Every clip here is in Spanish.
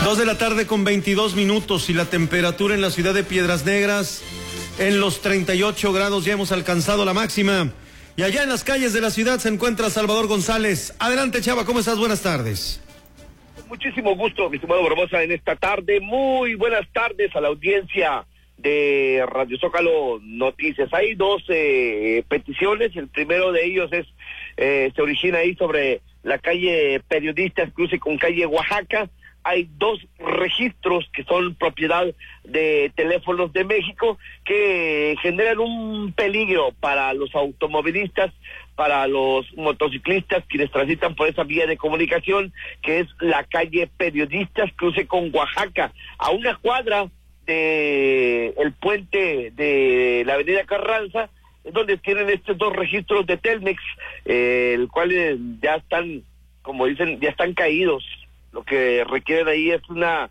2 de la tarde con 22 minutos y la temperatura en la ciudad de Piedras Negras en los 38 grados, ya hemos alcanzado la máxima. Y allá en las calles de la ciudad se encuentra Salvador González. Adelante, Chava, ¿cómo estás? Buenas tardes. Muchísimo gusto, mi estimado Barbosa, en esta tarde. Muy buenas tardes a la audiencia de Radio Zócalo Noticias. Hay dos peticiones. El primero de ellos es se origina ahí sobre la calle Periodistas, cruce con calle Oaxaca. Hay dos registros que son propiedad de Teléfonos de México que generan un peligro para los automovilistas, para los motociclistas quienes transitan por esa vía de comunicación, que es la calle Periodistas, cruce con Oaxaca, a una cuadra de el puente de la avenida Carranza, donde tienen estos dos registros de Telmex, el cual ya están, como dicen, ya están caídos. Lo que requieren ahí es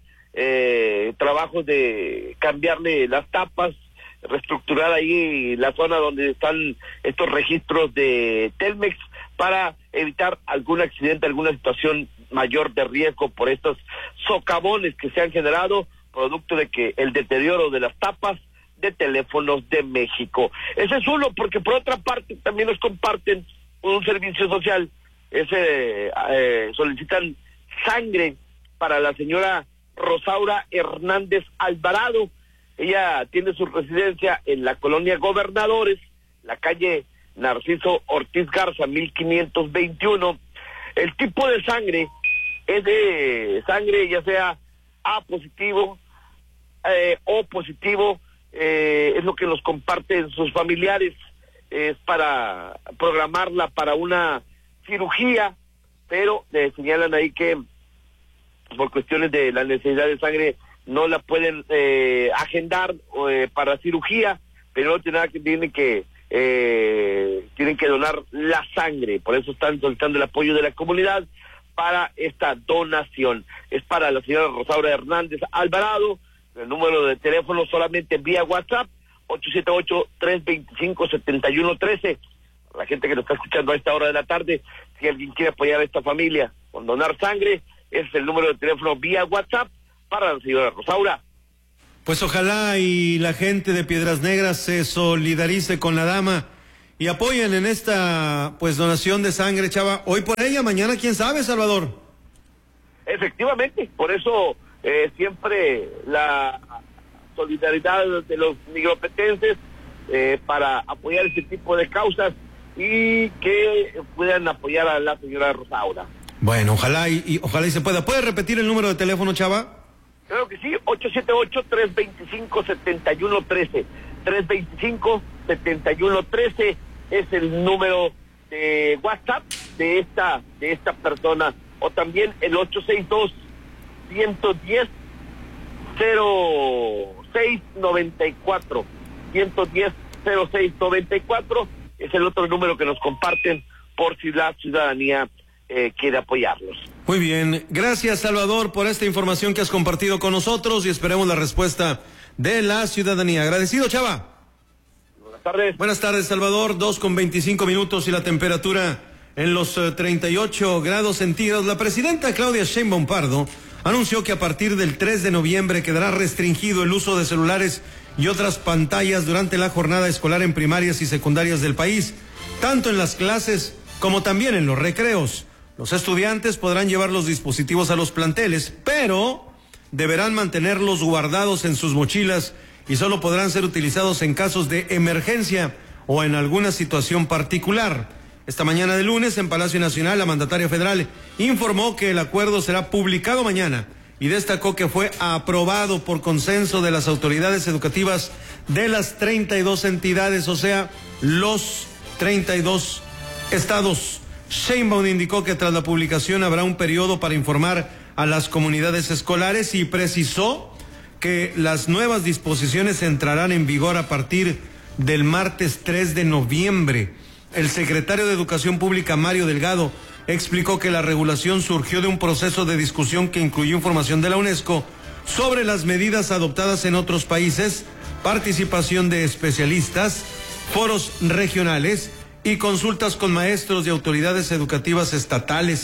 trabajo de cambiarle las tapas, reestructurar ahí la zona donde están estos registros de Telmex para evitar algún accidente, alguna situación mayor de riesgo por estos socavones que se han generado producto de que el deterioro de las tapas de Teléfonos de México. Ese es uno, porque por otra parte también nos comparten un servicio social, solicitan sangre para la señora Rosaura Hernández Alvarado. Ella tiene su residencia en la colonia Gobernadores, la calle Narciso Ortiz Garza, 1521. El tipo de sangre es de sangre ya sea A positivo, O positivo, es lo que nos comparten sus familiares. Es para programarla para una cirugía, pero le señalan ahí que por cuestiones de la necesidad de sangre no la pueden agendar para cirugía, pero no tiene nada que tienen que donar la sangre. Por eso están solicitando el apoyo de la comunidad para esta donación. Es para la señora Rosaura Hernández Alvarado. El número de teléfono solamente vía WhatsApp, 878-325-7113. La gente que nos está escuchando a esta hora de la tarde, si alguien quiere apoyar a esta familia con donar sangre, ese es el número de teléfono vía WhatsApp para la señora Rosaura. Pues ojalá y la gente de Piedras Negras se solidarice con la dama y apoyen en esta pues donación de sangre, Chava. Hoy por ella, mañana quién sabe, Salvador. Efectivamente, por eso siempre la solidaridad de los nigropetenses para apoyar este tipo de causas y que puedan apoyar a la señora Rosaura. Bueno, ojalá y se pueda. ¿Puede repetir el número de teléfono, Chava? Claro que sí, 878-325-7113. 325-7113 es el número de WhatsApp de esta persona, o también el 862-110-0694. 110-0694 es el otro número que nos comparten por si la ciudadanía quiere apoyarlos. Muy bien, gracias Salvador por esta información que has compartido con nosotros y esperemos la respuesta de la ciudadanía. Agradecido, Chava. Buenas tardes. Buenas tardes, Salvador. 2:25 y la temperatura en los 38 grados centígrados. La presidenta Claudia Sheinbaum Pardo anunció que a partir del 3 de noviembre quedará restringido el uso de celulares y otras pantallas durante la jornada escolar en primarias y secundarias del país, tanto en las clases como también en los recreos. Los estudiantes podrán llevar los dispositivos a los planteles, pero deberán mantenerlos guardados en sus mochilas y solo podrán ser utilizados en casos de emergencia o en alguna situación particular. Esta mañana de lunes en Palacio Nacional, la mandataria federal informó que el acuerdo será publicado mañana y destacó que fue aprobado por consenso de las autoridades educativas de las 32 entidades, o sea, los 32 estados. Sheinbaum indicó que tras la publicación habrá un periodo para informar a las comunidades escolares y precisó que las nuevas disposiciones entrarán en vigor a partir del martes 3 de noviembre. El secretario de Educación Pública, Mario Delgado, explicó que la regulación surgió de un proceso de discusión que incluyó información de la UNESCO sobre las medidas adoptadas en otros países, participación de especialistas, foros regionales y consultas con maestros y autoridades educativas estatales.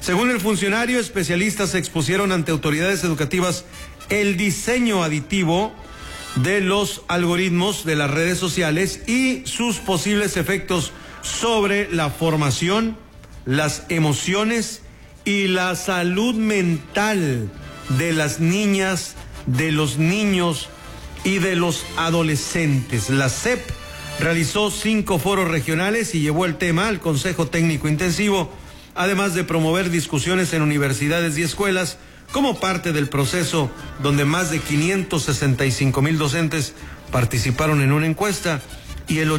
Según el funcionario, especialistas expusieron ante autoridades educativas el diseño aditivo de los algoritmos de las redes sociales y sus posibles efectos sobre la formación, las emociones y la salud mental de las niñas, de los niños y de los adolescentes. La SEP realizó 5 foros regionales y llevó el tema al Consejo Técnico Intensivo, además de promover discusiones en universidades y escuelas como parte del proceso donde más de 565,000 docentes participaron en una encuesta y el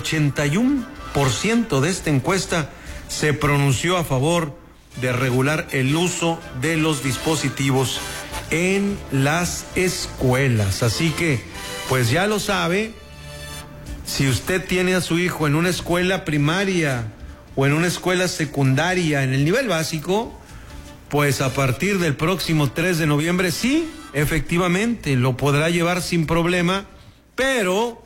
81% de esta encuesta se pronunció a favor de regular el uso de los dispositivos en las escuelas. Así que, pues ya lo sabe, si usted tiene a su hijo en una escuela primaria o en una escuela secundaria en el nivel básico, pues a partir del próximo 3 de noviembre sí, efectivamente, lo podrá llevar sin problema, pero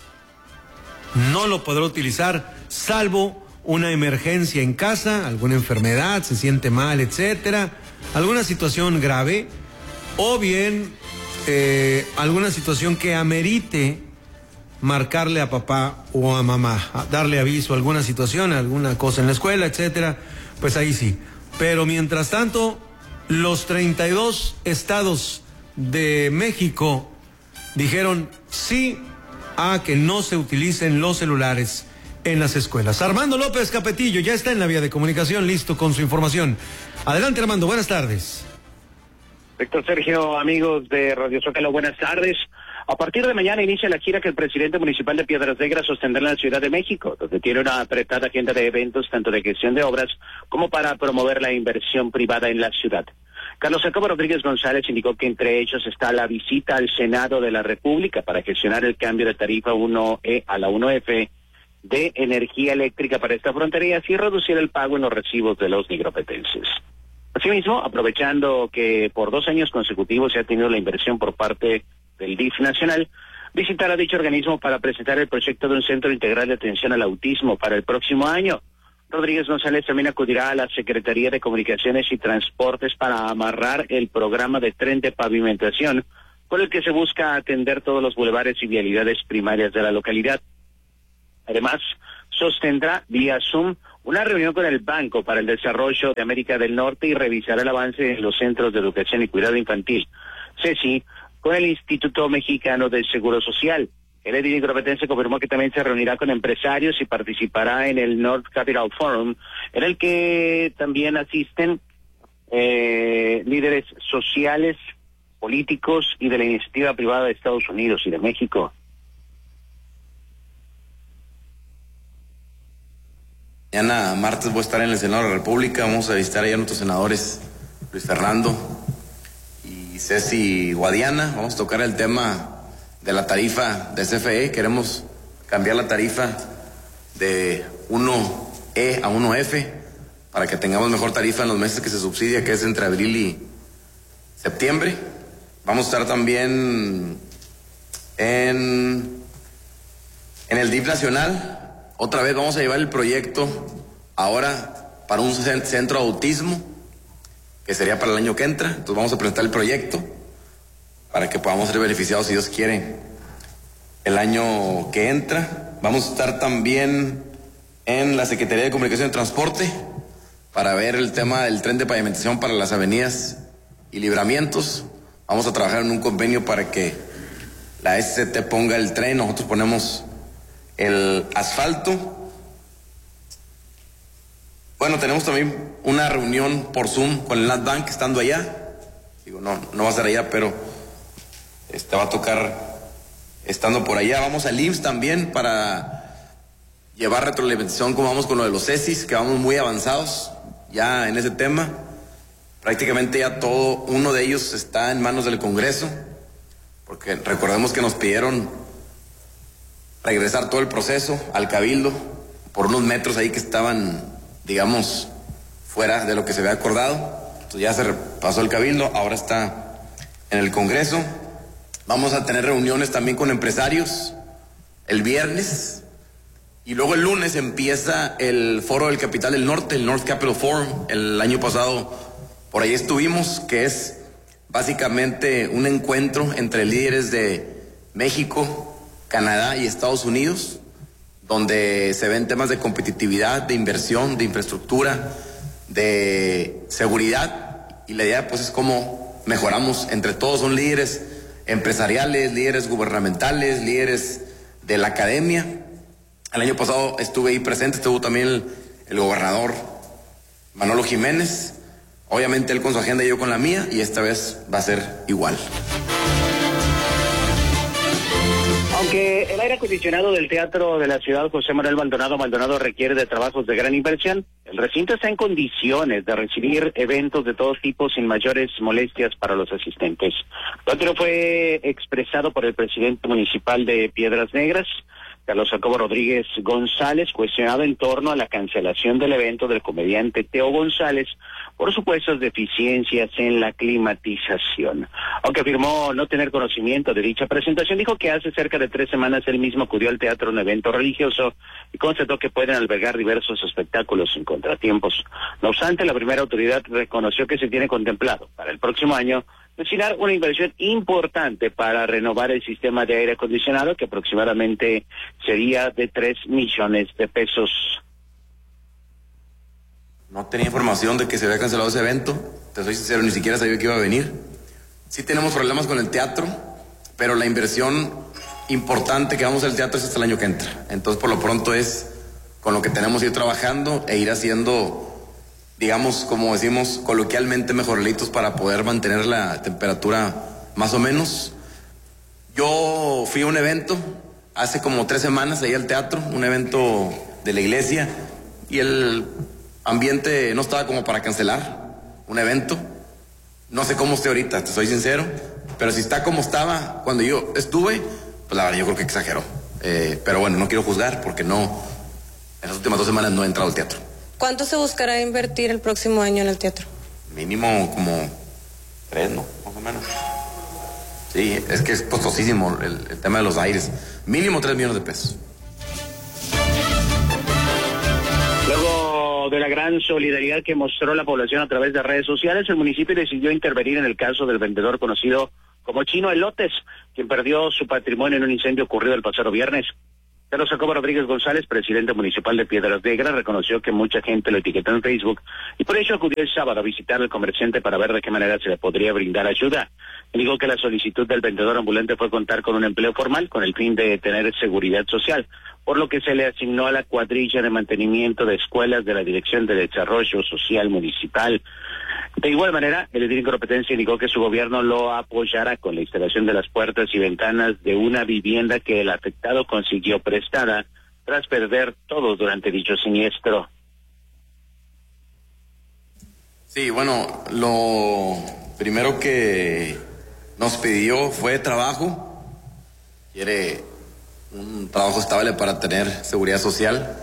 no lo podrá utilizar salvo una emergencia en casa, alguna enfermedad, se siente mal, etcétera, alguna situación grave, o bien alguna situación que amerite marcarle a papá o a mamá, darle aviso a alguna situación, alguna cosa en la escuela, etcétera, pues ahí sí. Pero mientras tanto, los 32 estados de México dijeron sí a que no se utilicen los celulares en las escuelas. Armando López Capetillo ya está en la vía de comunicación, listo con su información. Adelante, Armando, buenas tardes. Víctor Sergio, amigos de Radio Zócalo, buenas tardes. A partir de mañana inicia la gira que el presidente municipal de Piedras Negras sostendrá en la Ciudad de México, donde tiene una apretada agenda de eventos, tanto de gestión de obras como para promover la inversión privada en la ciudad. Carlos Jacobo Rodríguez González indicó que entre ellos está la visita al Senado de la República para gestionar el cambio de tarifa 1E a la 1F de energía eléctrica para esta frontera y así reducir el pago en los recibos de los nigropetenses. Asimismo, aprovechando que por 2 años consecutivos se ha tenido la inversión por parte del DIF nacional, visitará dicho organismo para presentar el proyecto de un centro integral de atención al autismo para el próximo año. Rodríguez González también acudirá a la Secretaría de Comunicaciones y Transportes para amarrar el programa de tren de pavimentación, con el que se busca atender todos los bulevares y vialidades primarias de la localidad. Además, sostendrá vía Zoom una reunión con el Banco para el Desarrollo de América del Norte y revisará el avance en los centros de educación y cuidado infantil, CECI, con el Instituto Mexicano del Seguro Social. El edil nigropetense confirmó que también se reunirá con empresarios y participará en el North Capital Forum, en el que también asisten líderes sociales, políticos y de la iniciativa privada de Estados Unidos y de México. Mañana martes voy a estar en el Senado de la República, vamos a visitar allá a nuestros senadores Luis Fernando y Ceci Guadiana. Vamos a tocar el tema de la tarifa de CFE. Queremos cambiar la tarifa de 1E a 1F para que tengamos mejor tarifa en los meses que se subsidia, que es entre abril y septiembre. Vamos a estar también en el DIF nacional. Otra vez vamos a llevar el proyecto ahora para un centro de autismo, que sería para el año que entra. Entonces vamos a presentar el proyecto para que podamos ser beneficiados, si Dios quiere, el año que entra. Vamos a estar también en la Secretaría de Comunicación y Transporte para ver el tema del tren de pavimentación para las avenidas y libramientos. Vamos a trabajar en un convenio para que la SCT ponga el tren, nosotros ponemos el asfalto. Bueno, tenemos también una reunión por Zoom con el NatBank estando allá. Digo, no va a ser allá, pero va a tocar estando por allá. Vamos al IMSS también para llevar retroalimentación, como vamos con lo de los CECIS, que vamos muy avanzados ya en ese tema. Prácticamente ya uno de ellos está en manos del Congreso, porque recordemos que nos pidieron regresar todo el proceso al Cabildo por unos metros ahí que estaban, digamos, fuera de lo que se había acordado. Entonces ya se pasó el Cabildo, ahora está en el Congreso. Vamos a tener reuniones también con empresarios el viernes Y luego el lunes empieza el Foro del Capital del Norte, el North Capital Forum. El año pasado por ahí estuvimos, que es básicamente un encuentro entre líderes de México, Canadá y Estados Unidos, donde se ven temas de competitividad, de inversión, de infraestructura, de seguridad, y la idea pues es cómo mejoramos entre todos. Son líderes empresariales, líderes gubernamentales, líderes de la academia. El año pasado estuve ahí presente, estuvo también el gobernador Manolo Jiménez, obviamente él con su agenda y yo con la mía, y esta vez va a ser igual. Aunque el aire acondicionado del Teatro de la Ciudad José Manuel Maldonado requiere de trabajos de gran inversión, el recinto está en condiciones de recibir eventos de todo tipo sin mayores molestias para los asistentes. Lo otro fue expresado por el presidente municipal de Piedras Negras, Carlos Jacobo Rodríguez González, cuestionado en torno a la cancelación del evento del comediante Teo González por supuestas deficiencias en la climatización. Aunque afirmó no tener conocimiento de dicha presentación, dijo que hace cerca de 3 semanas él mismo acudió al teatro a un evento religioso y constató que pueden albergar diversos espectáculos sin contratiempos. No obstante, la primera autoridad reconoció que se tiene contemplado para el próximo año destinar una inversión importante para renovar el sistema de aire acondicionado, que aproximadamente sería de 3 millones de pesos. No tenía información de que se había cancelado ese evento, te soy sincero, ni siquiera sabía que iba a venir. Sí tenemos problemas con el teatro, pero la inversión importante que vamos al teatro es hasta el año que entra. Entonces, por lo pronto es con lo que tenemos que ir trabajando e ir haciendo, digamos, como decimos coloquialmente, mejoralitos para poder mantener la temperatura más o menos. Yo fui a un evento hace como 3 semanas ahí al teatro, un evento de la iglesia, y el ambiente no estaba como para cancelar un evento. No sé cómo esté ahorita, te soy sincero, pero si está como estaba cuando yo estuve, pues la verdad yo creo que exageró. Pero bueno, no quiero juzgar porque no, en las últimas 2 semanas no he entrado al teatro. ¿Cuánto se buscará invertir el próximo año en el teatro? Mínimo como 3, ¿no? Más o menos. Sí, es que es costosísimo el tema de los aires. Mínimo 3 millones de pesos. Luego de la gran solidaridad que mostró la población a través de redes sociales, el municipio decidió intervenir en el caso del vendedor conocido como Chino Elotes, quien perdió su patrimonio en un incendio ocurrido el pasado viernes. Carlos Jacobo Rodríguez González, presidente municipal de Piedras Negras, reconoció que mucha gente lo etiquetó en Facebook y por ello acudió el sábado a visitar al comerciante para ver de qué manera se le podría brindar ayuda. Dijo que la solicitud del vendedor ambulante fue contar con un empleo formal con el fin de tener seguridad social, por lo que se le asignó a la cuadrilla de mantenimiento de escuelas de la Dirección de Desarrollo Social Municipal. De igual manera, el edil en competencia indicó que su gobierno lo apoyará con la instalación de las puertas y ventanas de una vivienda que el afectado consiguió prestada tras perder todo durante dicho siniestro. Sí, bueno, lo primero que nos pidió fue trabajo. Quiere un trabajo estable para tener seguridad social.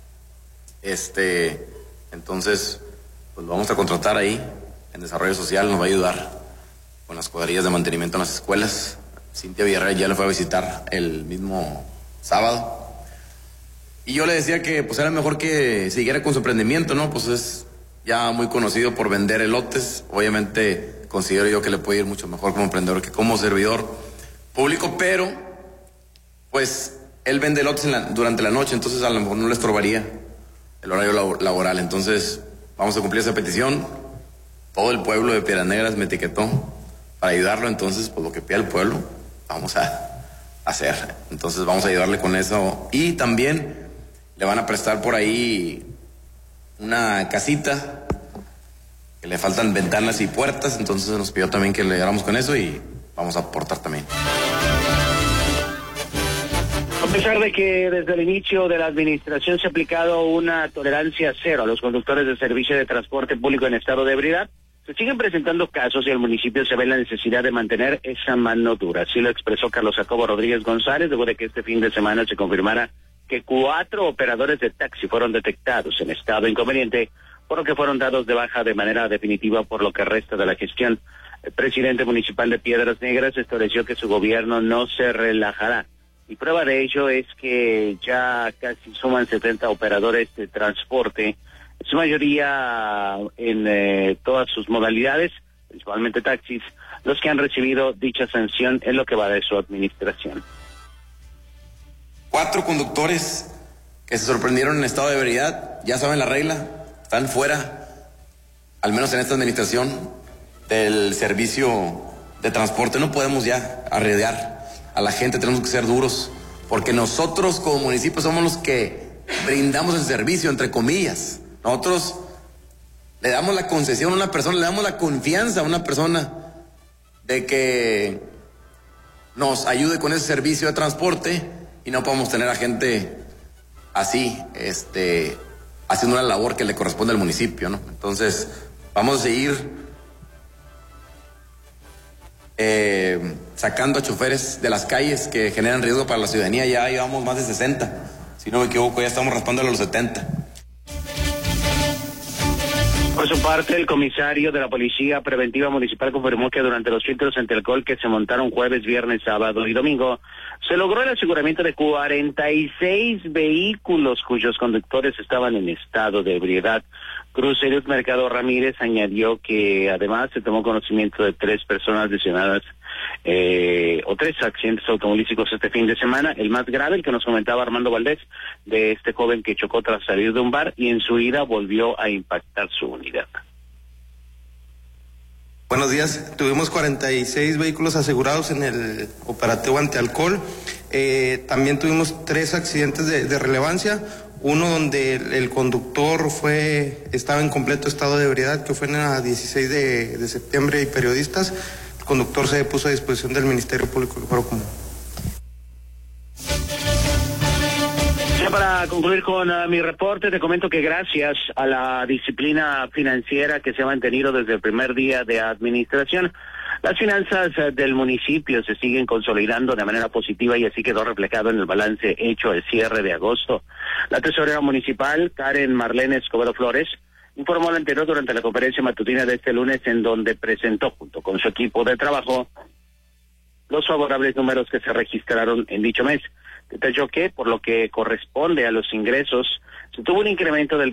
Entonces, pues lo vamos a contratar ahí en desarrollo social, nos va a ayudar con las cuadrillas de mantenimiento en las escuelas. Cintia Villarreal ya le fue a visitar el mismo sábado. Y yo le decía que pues era mejor que siguiera con su emprendimiento, ¿no? Pues es ya muy conocido por vender elotes. Obviamente considero yo que le puede ir mucho mejor como emprendedor que como servidor público, pero pues él vende elotes durante la noche, entonces a lo mejor no le estorbaría el horario laboral. Entonces vamos a cumplir esa petición. Todo el pueblo de Piedras Negras me etiquetó para ayudarlo, entonces pues lo que pida el pueblo vamos a hacer. Entonces vamos a ayudarle con eso, y también le van a prestar por ahí una casita que le faltan ventanas y puertas, entonces nos pidió también que le ayudáramos con eso y vamos a aportar también. A pesar de que desde el inicio de la administración se ha aplicado una tolerancia cero a los conductores de servicio de transporte público en estado de ebriedad, se siguen presentando casos y el municipio se ve la necesidad de mantener esa mano dura. Así lo expresó Carlos Jacobo Rodríguez González, luego de que este fin de semana se confirmara que 4 operadores de taxi fueron detectados en estado inconveniente, por lo que fueron dados de baja de manera definitiva por lo que resta de la gestión. El presidente municipal de Piedras Negras estableció que su gobierno no se relajará Y prueba de ello es que ya casi suman 70 operadores de transporte, en su mayoría en todas sus modalidades, principalmente taxis, los que han recibido dicha sanción en lo que va de su administración. 4 conductores que se sorprendieron en estado de ebriedad, ya saben la regla, están fuera, al menos en esta administración, del servicio de transporte. No podemos ya arredear a la gente, tenemos que ser duros, porque nosotros como municipio somos los que brindamos el servicio, entre comillas. Nosotros le damos la concesión a una persona, le damos la confianza a una persona de que nos ayude con ese servicio de transporte, y no podemos tener a gente así, haciendo una labor que le corresponde al municipio, ¿no? Entonces, vamos a seguir sacando a choferes de las calles que generan riesgo para la ciudadanía. Ya llevamos más de 60, si no me equivoco, ya estamos raspando a los 70. Por su parte, el comisario de la Policía Preventiva Municipal confirmó que durante los filtros antialcohol que se montaron jueves, viernes, sábado y domingo, se logró el aseguramiento de 46 vehículos cuyos conductores estaban en estado de ebriedad. Cruz Eliud Mercado Ramírez añadió que además se tomó conocimiento de 3 personas lesionadas o 3 accidentes automovilísticos este fin de semana. El más grave, el que nos comentaba Armando Valdés, de este joven que chocó tras salir de un bar y en su ida volvió a impactar su unidad. Buenos días, tuvimos 46 vehículos asegurados en el operativo antialcohol. También tuvimos 3 accidentes de relevancia. Uno donde el conductor estaba en completo estado de ebriedad, que fue en la 16 de septiembre, y periodistas. El conductor se puso a disposición del Ministerio Público del Fuero Común. Ya para concluir con mi reporte, te comento que gracias a la disciplina financiera que se ha mantenido desde el primer día de administración, las finanzas del municipio se siguen consolidando de manera positiva, y así quedó reflejado en el balance hecho al cierre de agosto. La tesorera municipal, Karen Marlene Escobedo Flores, informó lo anterior durante la conferencia matutina de este lunes, en donde presentó junto con su equipo de trabajo los favorables números que se registraron en dicho mes. Detalló que, por lo que corresponde a los ingresos, se tuvo un incremento del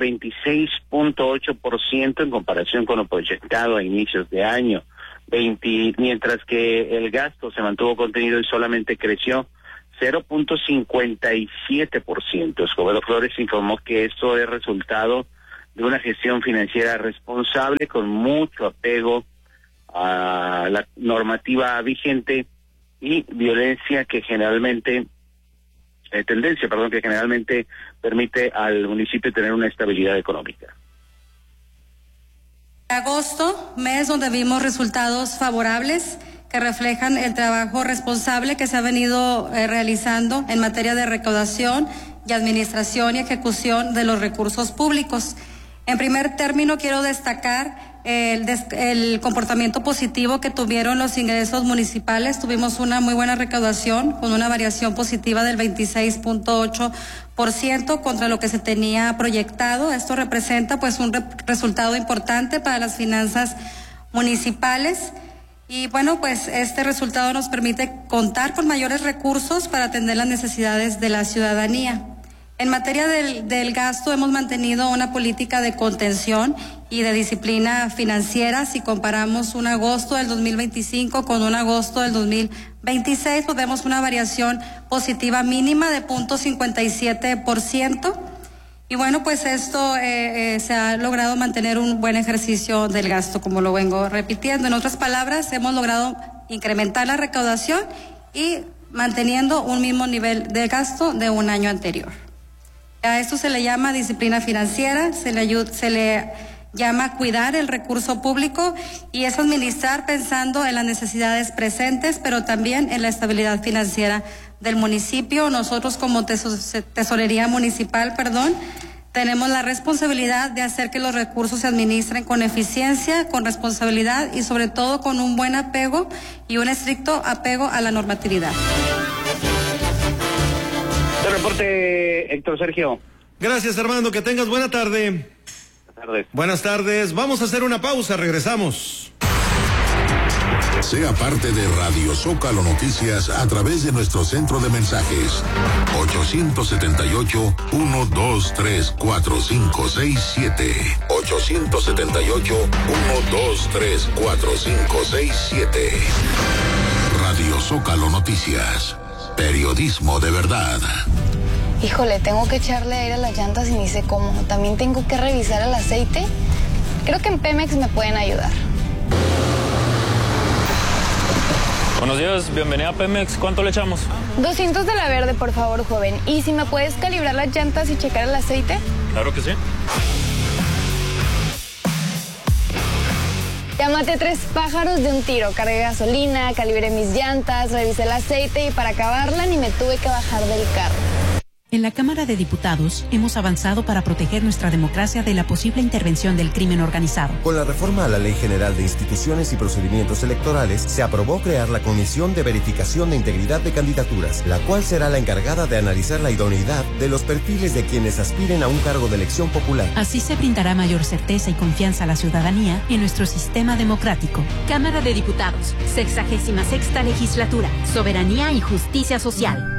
26.8% en comparación con lo proyectado a inicios de año, mientras que el gasto se mantuvo contenido y solamente creció 0.57%. Escobedo Flores informó que esto es resultado de una gestión financiera responsable, con mucho apego a la normativa vigente y tendencia que generalmente permite al municipio tener una estabilidad económica. Agosto, mes donde vimos resultados favorables que reflejan el trabajo responsable que se ha venido realizando en materia de recaudación y administración y ejecución de los recursos públicos. En primer término, quiero destacar el comportamiento positivo que tuvieron los ingresos municipales. Tuvimos una muy buena recaudación con una variación positiva del 26.8% contra lo que se tenía proyectado. Esto representa pues un resultado importante para las finanzas municipales. Y bueno, pues este resultado nos permite contar con mayores recursos para atender las necesidades de la ciudadanía. En materia del gasto, hemos mantenido una política de contención y de disciplina financiera. Si comparamos un agosto del 2025 con un agosto del 2026, pues vemos una variación positiva mínima de 0.57%. Y bueno, pues esto se ha logrado mantener un buen ejercicio del gasto, como lo vengo repitiendo. En otras palabras, hemos logrado incrementar la recaudación y manteniendo un mismo nivel de gasto de un año anterior. A esto se le llama disciplina financiera, se le llama cuidar el recurso público, y es administrar pensando en las necesidades presentes, pero también en la estabilidad financiera del municipio. Nosotros como tesorería municipal, tenemos la responsabilidad de hacer que los recursos se administren con eficiencia, con responsabilidad y sobre todo con un buen apego y un estricto apego a la normatividad. El reporte, Héctor Sergio. Gracias, Armando, que tengas buena tarde. Buenas tardes. Buenas tardes, vamos a hacer una pausa, regresamos. Sea parte de Radio Zócalo Noticias a través de nuestro centro de mensajes 878-123-4567. 878-123-4567. Radio Zócalo Noticias. Periodismo de verdad. Híjole, tengo que echarle aire a las llantas y ni sé cómo. También tengo que revisar el aceite. Creo que en Pemex me pueden ayudar. Buenos días, bienvenida a Pemex. ¿Cuánto le echamos? 200 de la verde, por favor, joven. ¿Y si me puedes calibrar las llantas y checar el aceite? Claro que sí. Ya maté 3 pájaros de un tiro. Cargué gasolina, calibré mis llantas, revisé el aceite y para acabarla ni me tuve que bajar del carro. En la Cámara de Diputados hemos avanzado para proteger nuestra democracia de la posible intervención del crimen organizado. Con la reforma a la Ley General de Instituciones y Procedimientos Electorales, se aprobó crear la Comisión de Verificación de Integridad de Candidaturas, la cual será la encargada de analizar la idoneidad de los perfiles de quienes aspiren a un cargo de elección popular. Así se brindará mayor certeza y confianza a la ciudadanía en nuestro sistema democrático. Cámara de Diputados, 66ª Legislatura, Soberanía y Justicia Social.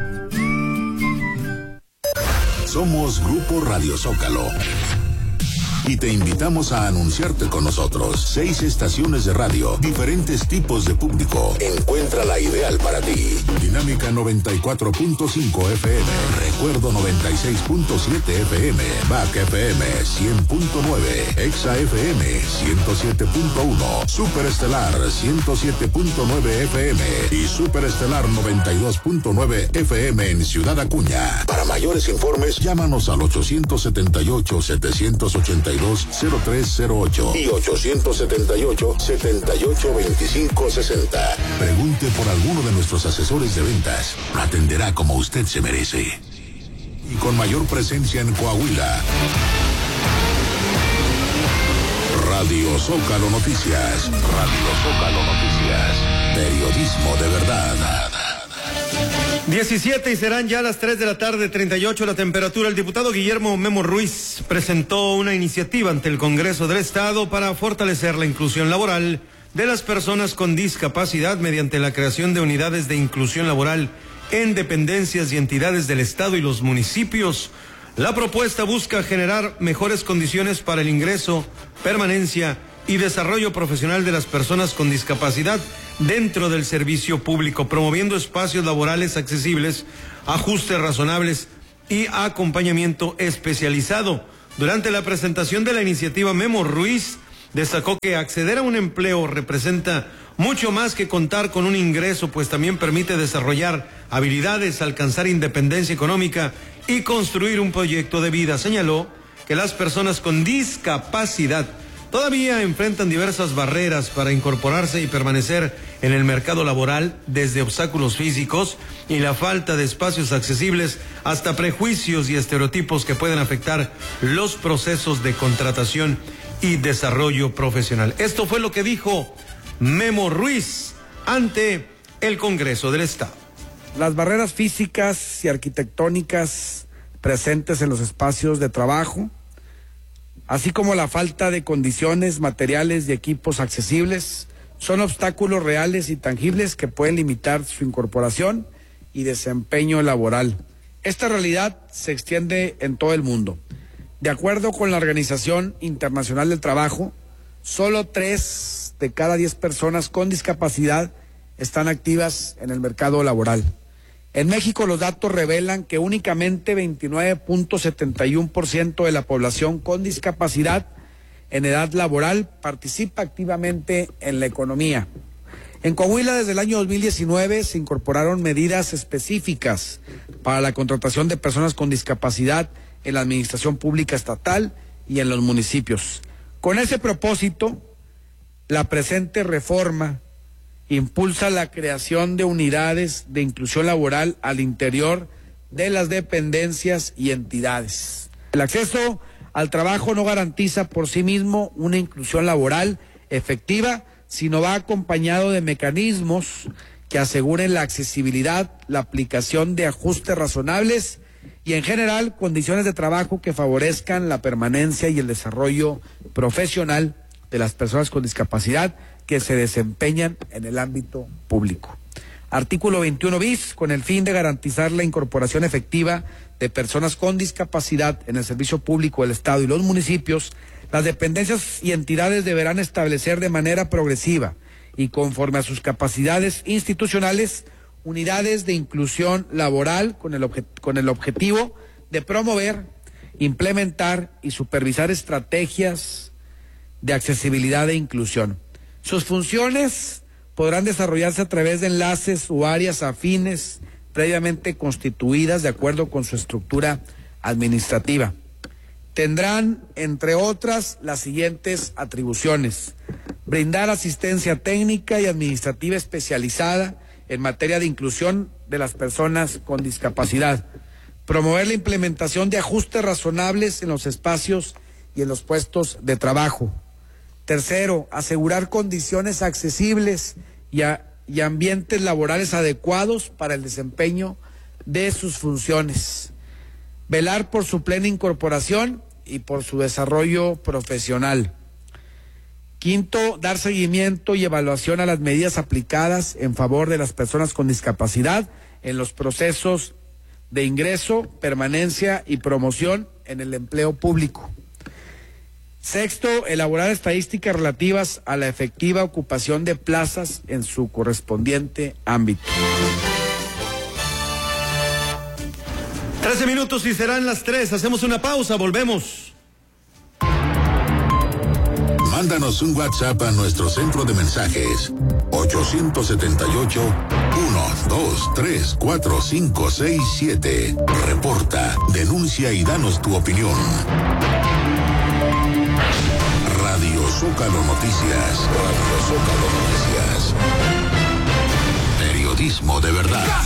Somos Grupo Radio Zócalo y te invitamos a anunciarte con nosotros. 6 estaciones de radio, diferentes tipos de público. Encuentra la ideal para ti. Dinámica 94.5 FM, Recuerdo 96.7 FM, Back FM 100.9, Exa FM 107.1, Superestelar 107.9 FM y Superestelar 92.9 FM en Ciudad Acuña. Para mayores informes, llámanos al 878-782-0308 y 878-782560. Pregunte por alguno de nuestros asesores de ventas. Lo atenderá como usted se merece. Y con mayor presencia en Coahuila. Radio Zócalo Noticias. Radio Zócalo Noticias. Periodismo de verdad. 17 y serán ya las 3 de la tarde, 38 la temperatura. El diputado Guillermo Memo Ruiz presentó una iniciativa ante el Congreso del Estado para fortalecer la inclusión laboral de las personas con discapacidad mediante la creación de unidades de inclusión laboral en dependencias y entidades del Estado y los municipios. La propuesta busca generar mejores condiciones para el ingreso, permanencia y desarrollo profesional de las personas con discapacidad dentro del servicio público, promoviendo espacios laborales accesibles, ajustes razonables y acompañamiento especializado. Durante la presentación de la iniciativa, Memo Ruiz destacó que acceder a un empleo representa mucho más que contar con un ingreso, pues también permite desarrollar habilidades, alcanzar independencia económica y construir un proyecto de vida. Señaló que las personas con discapacidad todavía enfrentan diversas barreras para incorporarse y permanecer en el mercado laboral, desde obstáculos físicos y la falta de espacios accesibles hasta prejuicios y estereotipos que pueden afectar los procesos de contratación y desarrollo profesional. Esto fue lo que dijo Memo Ruiz ante el Congreso del Estado. Las barreras físicas y arquitectónicas presentes en los espacios de trabajo, así como la falta de condiciones materiales y equipos accesibles, son obstáculos reales y tangibles que pueden limitar su incorporación y desempeño laboral. Esta realidad se extiende en todo el mundo. De acuerdo con la Organización Internacional del Trabajo, solo 3 de cada 10 personas con discapacidad están activas en el mercado laboral. En México los datos revelan que únicamente 29.71% de la población con discapacidad en edad laboral participa activamente en la economía. En Coahuila, desde el año 2019 se incorporaron medidas específicas para la contratación de personas con discapacidad en la administración pública estatal y en los municipios. Con ese propósito, la presente reforma impulsa la creación de unidades de inclusión laboral al interior de las dependencias y entidades. El acceso al trabajo no garantiza por sí mismo una inclusión laboral efectiva, sino va acompañado de mecanismos que aseguren la accesibilidad, la aplicación de ajustes razonables y en general condiciones de trabajo que favorezcan la permanencia y el desarrollo profesional de las personas con discapacidad que se desempeñan en el ámbito público. Artículo 21 bis, con el fin de garantizar la incorporación efectiva de personas con discapacidad en el servicio público del Estado y los municipios, las dependencias y entidades deberán establecer de manera progresiva y conforme a sus capacidades institucionales unidades de inclusión laboral con el objetivo de promover, implementar y supervisar estrategias de accesibilidad e inclusión. Sus funciones podrán desarrollarse a través de enlaces o áreas afines previamente constituidas de acuerdo con su estructura administrativa. Tendrán, entre otras, las siguientes atribuciones: brindar asistencia técnica y administrativa especializada en materia de inclusión de las personas con discapacidad, promover la implementación de ajustes razonables en los espacios y en los puestos de trabajo. Tercero, asegurar condiciones accesibles y ambientes laborales adecuados para el desempeño de sus funciones. Velar por su plena incorporación y por su desarrollo profesional. Quinto, dar seguimiento y evaluación a las medidas aplicadas en favor de las personas con discapacidad en los procesos de ingreso, permanencia y promoción en el empleo público. Sexto, elaborar estadísticas relativas a la efectiva ocupación de plazas en su correspondiente ámbito. 13 minutos y serán las 3. Hacemos una pausa, volvemos. Mándanos un WhatsApp a nuestro centro de mensajes 878-123-4567. Reporta, denuncia y danos tu opinión. Radio Zócalo Noticias. Radio Zócalo Noticias. Periodismo de verdad.